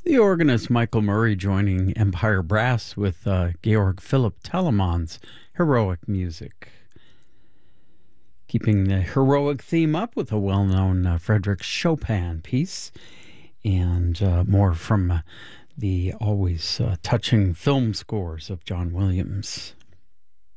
The organist Michael Murray joining Empire Brass with Georg Philipp Telemann's heroic music. Keeping the heroic theme up with a well-known Frédéric Chopin piece, and more from the always touching film scores of John Williams.